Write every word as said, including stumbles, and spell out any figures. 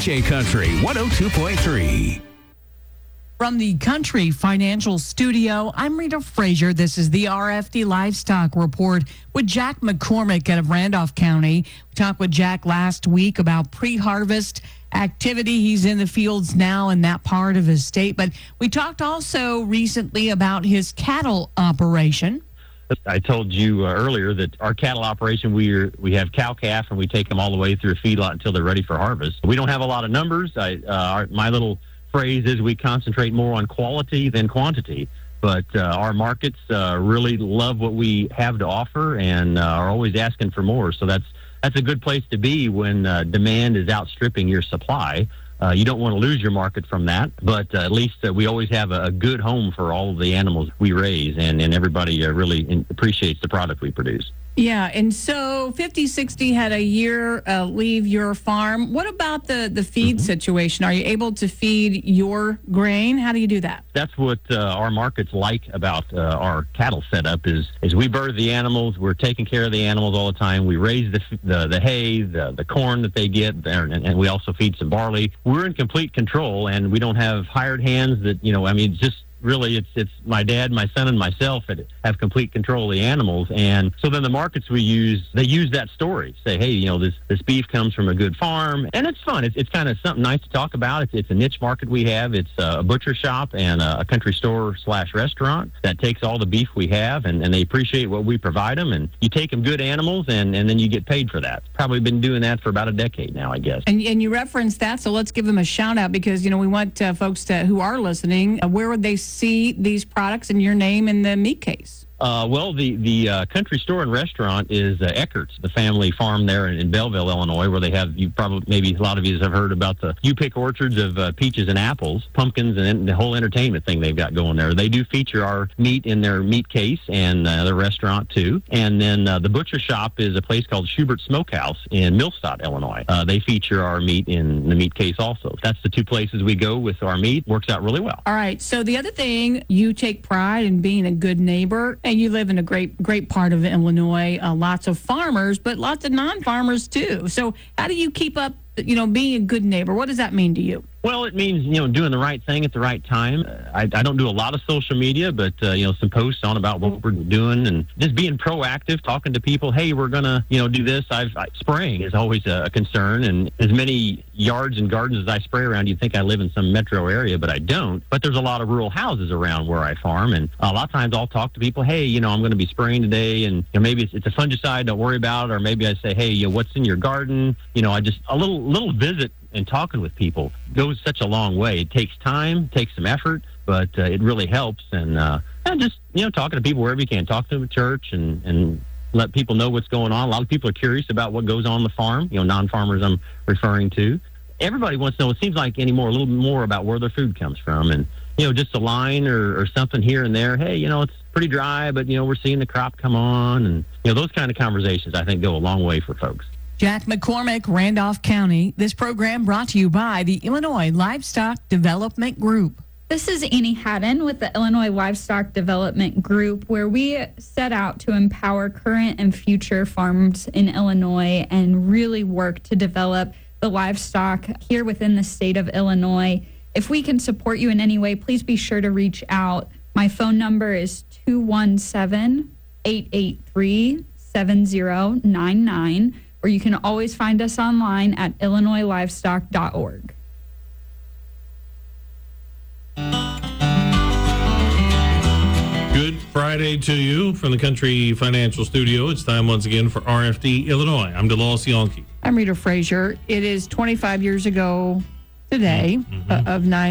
K Country one oh two point three. From the Country Financial Studio, I'm Rita Frazier. This is the R F D Livestock Report with Jack McCormick out of Randolph County. We talked with Jack last week about pre-harvest activity. He's in the fields now in that part of his state. But we talked also recently about his cattle operation. I told you uh, earlier that our cattle operation, we are, we have cow-calf, and we take them all the way through a feedlot until they're ready for harvest. We don't have a lot of numbers. I, uh, our, my little phrase is we concentrate more on quality than quantity. But uh, our markets uh, really love what we have to offer and uh, are always asking for more. So that's that's a good place to be when uh, demand is outstripping your supply. Uh, you don't want to lose your market from that, but uh, at least uh, we always have a, a good home for all of the animals we raise, and, and everybody uh, really in, appreciates the product we produce. Yeah, and so fifty sixty had a year uh, leave your farm. What about the, the feed mm-hmm. situation? Are you able to feed your grain? How do you do that? That's what uh, our markets like about uh, our cattle setup is is we birth the animals. We're taking care of the animals all the time. We raise the the, the hay, the, the corn that they get, and, and we also feed some barley. We're in complete control, and we don't have hired hands that, you know, I mean, just really, it's it's my dad, my son, and myself that have complete control of the animals. And so then the markets we use, they use that story. Say, hey, you know, this, this beef comes from a good farm. And it's fun. It's, it's kind of something nice to talk about. It's, it's a niche market we have. It's a butcher shop and a country store slash restaurant that takes all the beef we have, and, and they appreciate what we provide them. And you take them good animals, and, and then you get paid for that. Probably been doing that for about a decade now, I guess. And, and you referenced that, so let's give them a shout out because, you know, we want uh, folks to, who are listening, uh, where would they see these products and your name in the meat case? Uh, well, the the uh, country store and restaurant is uh, Eckert's, the family farm there in, in Belleville, Illinois, where they have, you probably, maybe a lot of you have heard about the you-pick orchards of uh, peaches and apples, pumpkins, and the whole entertainment thing they've got going there. They do feature our meat in their meat case and uh, the restaurant, too. And then uh, the butcher shop is a place called Schubert Smokehouse in Millstadt, Illinois. Uh, they feature our meat in the meat case also. That's the two places we go with our meat. Works out really well. All right. So the other thing, you take pride in being a good neighbor. And you live in a great, great part of Illinois. Uh, lots of farmers, but lots of non-farmers too. So how do you keep up, you know, being a good neighbor? What does that mean to you? Well, it means, you know, doing the right thing at the right time. I, I don't do a lot of social media, but, uh, you know, some posts on about what we're doing and just being proactive, talking to people. Hey, we're going to, you know, do this. I've I, spraying is always a, a concern. And as many yards and gardens as I spray around, you'd think I live in some metro area, but I don't. But there's a lot of rural houses around where I farm. And a lot of times I'll talk to people. Hey, you know, I'm going to be spraying today. And, you know, maybe it's, it's a fungicide. Don't worry about it. Or maybe I say, hey, you know, what's in your garden? You know, I just a little little visit and talking with people goes such a long way. It takes time, takes some effort, but uh, it really helps. And, uh, and just, you know, talking to people wherever you can. Talk to them at church and, and let people know what's going on. A lot of people are curious about what goes on the farm, you know, non-farmers I'm referring to. Everybody wants to know, it seems like anymore, a little more about where their food comes from. And, you know, just a line or, or something here and there. Hey, you know, it's pretty dry, but, you know, we're seeing the crop come on. And, you know, those kind of conversations, I think, go a long way for folks. Jack McCormick, Randolph County. This program brought to you by the Illinois Livestock Development Group. This is Annie Haddon with the Illinois Livestock Development Group, where we set out to empower current and future farms in Illinois and really work to develop the livestock here within the state of Illinois. If we can support you in any way, please be sure to reach out. My phone number is two one seven, eight eight three, seven zero nine nine. Or you can always find us online at illinois livestock dot org. Good Friday to you from the Country Financial Studio. It's time once again for R F D Illinois. I'm DeLawes Yonke. I'm Rita Frazier. It is twenty-five years ago today mm-hmm. uh, of nine